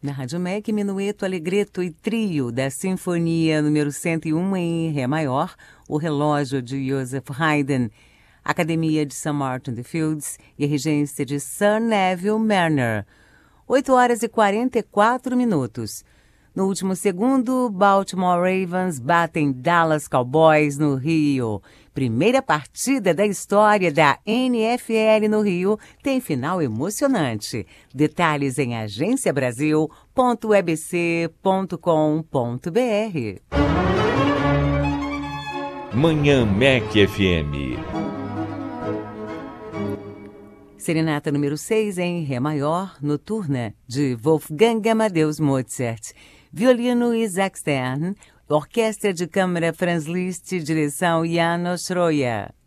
Na Rádio MEC, Minueto, Allegretto e Trio da Sinfonia número 101 em Ré maior, O Relógio de Joseph Haydn, Academia de St. Martin the Fields e a Regência de Sir Neville Mariner. 8h44. No último segundo, Baltimore Ravens batem Dallas Cowboys no Rio. Primeira partida da história da NFL no Rio tem final emocionante. Detalhes em agenciabrasil.webc.com.br. Manhã MEC FM. Serenata número 6 em Ré maior, Noturna, de Wolfgang Amadeus Mozart. Violino Isaac Stern, Orquestra de Câmara Franz Liszt, direção János Roya.